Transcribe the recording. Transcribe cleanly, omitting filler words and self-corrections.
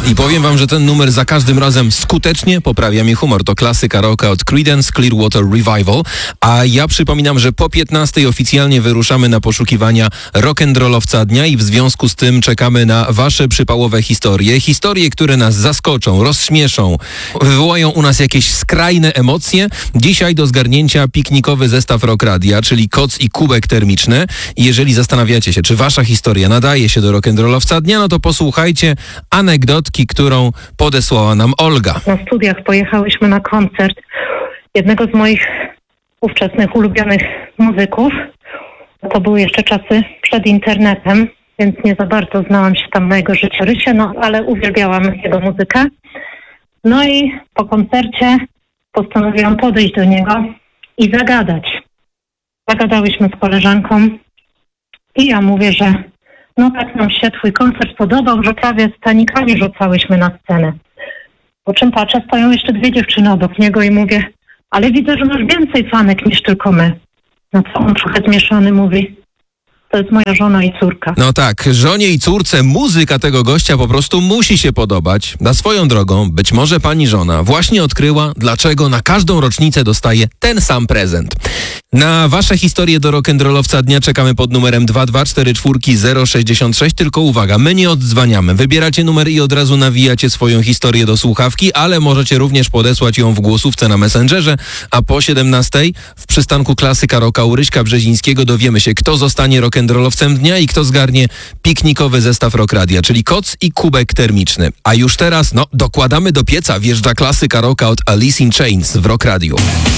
i powiem wam, że ten numer za każdym razem skutecznie poprawia mi humor. To klasyka rocka od Creedence Clearwater Revival. A ja przypominam, że po 15 oficjalnie wyruszamy na poszukiwania rock'n'rollowca dnia i w związku z tym czekamy na wasze przypałowe historie. Historie, które nas zaskoczą, rozśmieszą, wywołają u nas jakieś skrajne emocje. Dzisiaj do zgarnięcia piknikowy zestaw Rock Radia, czyli koc i kubek termiczny. I jeżeli zastanawiacie się, czy wasza historia nadaje się do rock'n'rollowca dnia, no to posłuchajcie anegdotki, którą podesłała nam Olga. Na studiach pojechałyśmy na koncert jednego z moich ówczesnych ulubionych muzyków. To były jeszcze czasy przed internetem, więc nie za bardzo znałam się tam na jego życiorysie, no ale uwielbiałam jego muzykę. No i po koncercie postanowiłam podejść do niego i zagadać. Zagadałyśmy z koleżanką i ja mówię, że no tak nam się twój koncert podobał, że prawie stanikami rzucałyśmy na scenę. Po czym patrzę, stoją jeszcze dwie dziewczyny obok niego i mówię, ale widzę, że masz więcej fanek niż tylko my. Na co on trochę zmieszany mówi, to jest moja żona i córka. No tak, żonie i córce muzyka tego gościa po prostu musi się podobać. Na swoją drogą, być może pani żona właśnie odkryła, dlaczego na każdą rocznicę dostaje ten sam prezent. Na wasze historie do rock'n'rollowca dnia czekamy pod numerem 2244066, tylko uwaga, my nie oddzwaniamy. Wybieracie numer i od razu nawijacie swoją historię do słuchawki, ale możecie również podesłać ją w głosówce na Messengerze, a po 17 w przystanku klasyka rocka u Ryśka Brzezińskiego dowiemy się, kto zostanie rock'n'rollowcem dnia i kto zgarnie piknikowy zestaw Rock Radia, czyli koc i kubek termiczny. A już teraz, dokładamy do pieca, wjeżdża klasyka rocka od Alice in Chains w Rock Radio.